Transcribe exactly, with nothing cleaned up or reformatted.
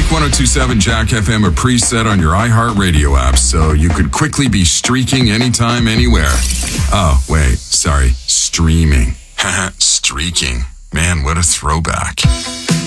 one oh two point seven Jack F M a preset on your iHeartRadio app so you could quickly be streaking anytime, anywhere. Oh, wait, sorry, streaming. Haha, streaking. Man, what a throwback.